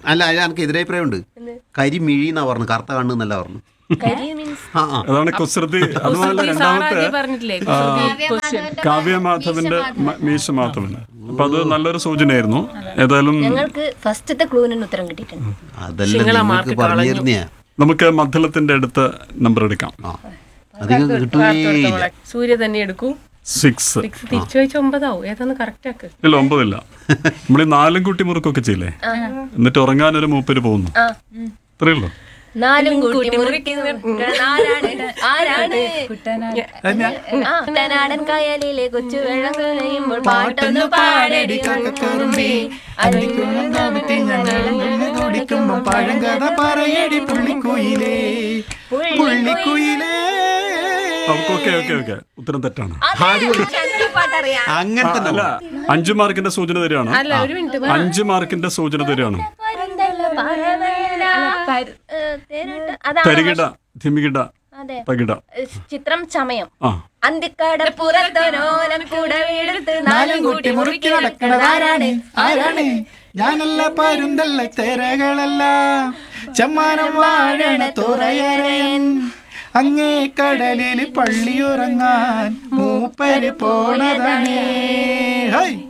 അല്ല എനിക്ക് എതിരഭിപ്രായമുണ്ട്. കരിമിഴി എന്നാ പറഞ്ഞു, കറുത്ത കണ്ണെന്നല്ല പറഞ്ഞു. അതാണ് കുസൃതി. അതുപോലെ രണ്ടാമത്തെ കാവ്യമാധവന്റെ മീശ മാധവന്. അപ്പൊ അത് നല്ലൊരു സൂചനയായിരുന്നു. ഏതായാലും അതല്ല നിങ്ങൾക്ക് പറഞ്ഞു തരുന്നയാ. നമുക്ക് മദ്ദളത്തിന്റെ അടുത്ത നമ്പർ എടുക്കാം. അധികം കിട്ടുകയില്ല. സൂര്യ തന്നെ എടുക്കൂ. 6 തിരിച്ചു വെച്ച് 9 ആവും. ഏതാന്ന് കറക്റ്റ് ആക്ക്. ഇല്ല 9 ഇല്ല. നമ്മൾ ഈ 4 കുട്ടി മുറുക്കൊക്കെ ചെയ്യില്ലേ, എന്നിട്ട് ഉറങ്ങാനൊരു മൂപ്പര് പോകുന്നു. അത്രയുള്ളൂ. കുട്ടനാടൻ കായലിലെ കൊച്ചു വെള്ളം കഴിയുമ്പോൾ പാട്ടൊന്നു പാടടി കക്കറുമ്പി പറയടി പുള്ളിക്കുയിലേ പുള്ളിക്കുയിലേ. ഉത്തരം തെറ്റാണ്. അങ്ങനത്തെ അല്ല, 5 മാർക്കിന്റെ സൂചന തരികയാണ്. 5 മാർക്കിന്റെ സൂചന തരികയാണ്. തരികിട, ധിമികിട, തകിട. ചിത്രം ചമയം. അന്തിക്കാട് പുറത്തൊരോലം കൂടെ വീടെടുത്ത് 4 കൂട്ടി മുറുക്കി നടക്കണതാരാണ്? ആരാണ്? ഞാനല്ല, പരുന്തല്ല, തെരകളല്ല, ചമ്മാനം വാഴണ തുറയരയൻ. അങ്ങേ കടലിൽ പള്ളിയുറങ്ങാൻ മൂപ്പര് പോണതാണേ.